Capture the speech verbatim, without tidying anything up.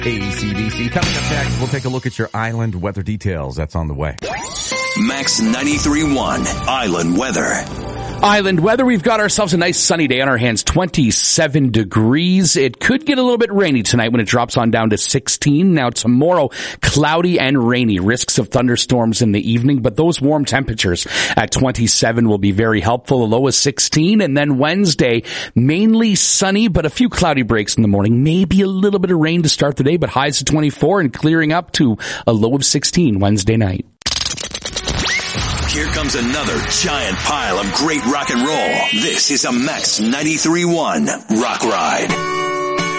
A C D C. Coming up next, we'll take a look at your island weather details. That's on the way. Max ninety-three point one Island Weather. Island weather, we've got ourselves a nice sunny day on our hands, twenty-seven degrees. It could get a little bit rainy tonight when it drops on down to sixteen. Now tomorrow, cloudy and rainy, risks of thunderstorms in the evening, but those warm temperatures at twenty-seven will be very helpful. A low of sixteen, and then Wednesday, mainly sunny, but a few cloudy breaks in the morning. Maybe a little bit of rain to start the day, but highs to twenty-four and clearing up to a low of sixteen Wednesday night. Here comes another giant pile of great rock and roll. This is a Max ninety-three point one Rock Ride.